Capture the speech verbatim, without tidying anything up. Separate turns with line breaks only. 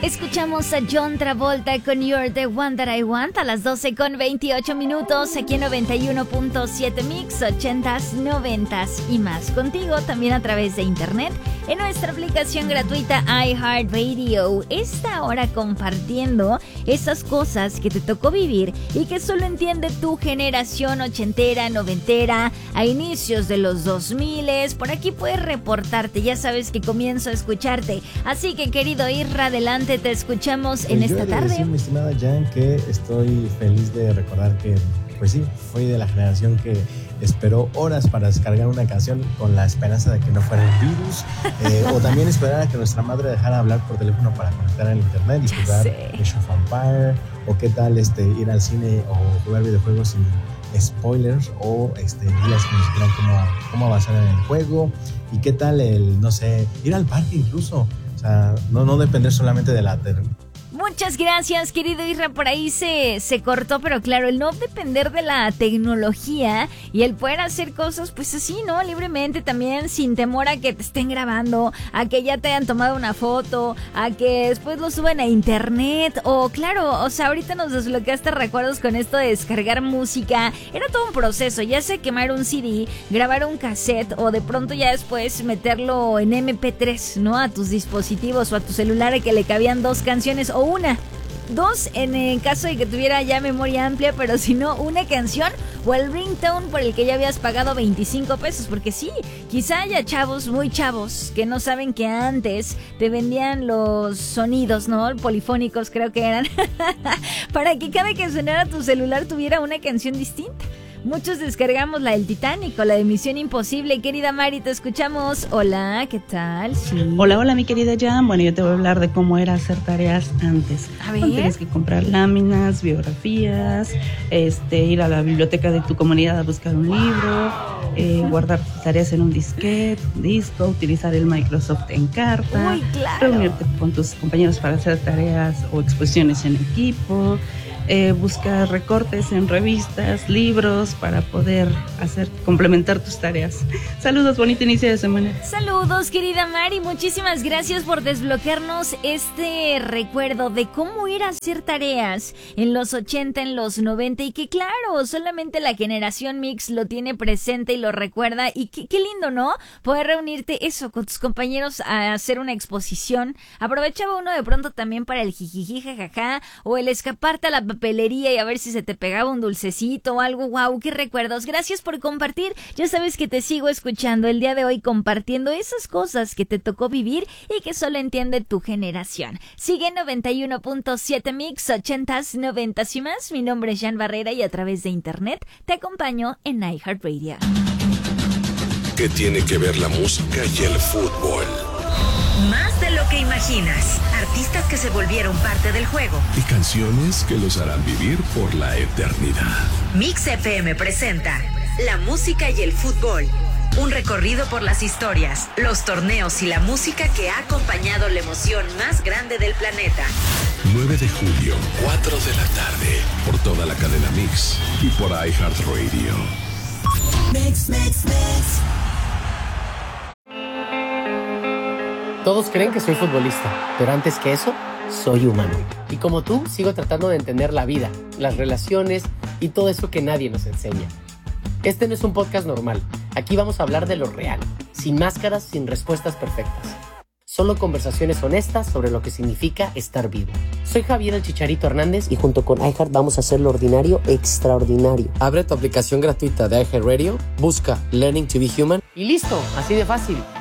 Escuchamos a John Travolta con You're the One That I Want a las doce con veintiocho minutos aquí en noventa y uno punto siete Mix, ochentas, noventas y más. Contigo también a través de internet en nuestra aplicación gratuita iHeartRadio. Esta hora compartiendo esas cosas que te tocó vivir y que solo entiende tu generación ochentera, noventera, a inicios de los dos miles. Por aquí puedes reportarte, ya sabes que comienzo a escucharte. Así que, querido Irra, adelante, te escuchamos en
pues
esta
yo
tarde.
Decir, mi estimada Jan, que estoy feliz de recordar que, pues sí, fui de la generación que esperó horas para descargar una canción con la esperanza de que no fuera un virus, eh, o también esperar a que nuestra madre dejara hablar por teléfono para conectar al internet y
Ya
jugar
sé.
Age of Empire, o qué tal este, ir al cine o jugar videojuegos sin spoilers, o este, guías que nos supieran cómo, cómo avanzar en el juego, y qué tal el, no sé, ir al parque incluso, o sea, no, no depender solamente de la ter-
Muchas gracias, querido Isra, por ahí se, se cortó, pero claro, el no depender de la tecnología y el poder hacer cosas, pues así, ¿no? Libremente también, sin temor a que te estén grabando, a que ya te hayan tomado una foto, a que después lo suban a internet, o claro, o sea, ahorita nos desbloqueaste recuerdos con esto de descargar música, era todo un proceso, ya sea quemar un C D, grabar un cassette, o de pronto ya después meterlo en eme pe tres, ¿no? A tus dispositivos o a tu celular, a que le cabían dos canciones o una, dos en el caso de que tuviera ya memoria amplia, pero si no, una canción o el ringtone por el que ya habías pagado veinticinco pesos, porque sí, quizá haya chavos, muy chavos, que no saben que antes te vendían los sonidos, ¿no? Polifónicos creo que eran, para que cada que sonara tu celular tuviera una canción distinta. Muchos descargamos la del Titanic o la de Misión Imposible. Querida Mari, te escuchamos. Hola, ¿qué tal? Sí.
Hola, hola, mi querida Jan. Bueno, yo te voy a hablar de cómo era hacer tareas antes.
A ver.
Tienes que comprar láminas, biografías, este, ir a la biblioteca de tu comunidad a buscar un libro, eh, guardar tus tareas en un disquete, un disco, utilizar el Microsoft Encarta,
Uy, claro.
reunirte con tus compañeros para hacer tareas o exposiciones en equipo. Eh, buscar recortes en revistas, libros para poder hacer, complementar tus tareas. Saludos, bonito inicio de semana.
Saludos, querida Mari, muchísimas gracias por desbloquearnos este recuerdo de cómo ir a hacer tareas en los ochenta, en los noventa, y que claro, solamente la generación Mix lo tiene presente y lo recuerda, y qué, qué lindo, ¿no? Poder reunirte eso con tus compañeros a hacer una exposición. Aprovechaba uno de pronto también para el jijiji, jajaja, o el escaparte a la papelería y a ver si se te pegaba un dulcecito o algo. Wow, qué recuerdos. Gracias por compartir. Ya sabes que te sigo escuchando el día de hoy, compartiendo esas cosas que te tocó vivir y que solo entiende tu generación. Sigue noventa y uno punto siete Mix, ochentas, noventas y más. Mi nombre es Jan Barrera y a través de internet te acompaño en iHeartRadio.
¿Qué tiene que ver la música y el fútbol?
Más de lo que imaginas. Artistas que se volvieron parte del juego.
Y canciones que los harán vivir por la eternidad.
Mix F M presenta La música y el fútbol. Un recorrido por las historias, los torneos y la música que ha acompañado la emoción más grande del planeta.
nueve de julio, cuatro de la tarde. Por toda la cadena Mix y por iHeartRadio.
Mix, mix, mix.
Todos creen que soy futbolista, pero antes que eso, soy humano. Y como tú, sigo tratando de entender la vida, las relaciones y todo eso que nadie nos enseña. Este no es un podcast normal. Aquí vamos a hablar de lo real, sin máscaras, sin respuestas perfectas. Solo conversaciones honestas sobre lo que significa estar vivo. Soy Javier el Chicharito Hernández y junto con iHeart vamos a hacer lo ordinario extraordinario. Abre tu aplicación gratuita de iHeartRadio, busca Learning to be Human y listo, así de fácil.